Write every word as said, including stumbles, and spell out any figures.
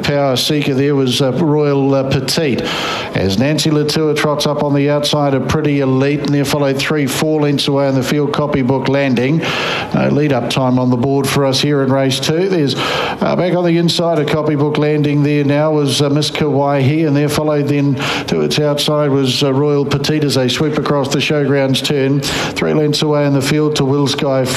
Power Seeker there was uh, Royal uh, Petite. As Nancy Latour trots up on the outside of Pretty Elite, and there followed three, four lengths away in the field, Copybook Landing. No lead-up time on the board for us here in race two. There's uh, back on the inside of Copybook Landing there now was uh, Miss Kauai, and there followed then to its outside was uh, Royal Petite as they sweep across the showgrounds turn. Three lengths away in the field to Will Sky